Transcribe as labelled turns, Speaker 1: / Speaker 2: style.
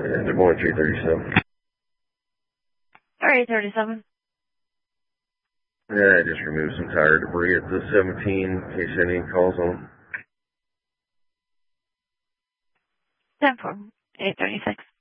Speaker 1: Des Moines 337.
Speaker 2: All right, 37.
Speaker 1: Yeah, I just removed some tire debris at the 17 in case anyone calls on them.
Speaker 2: 10-4, 836.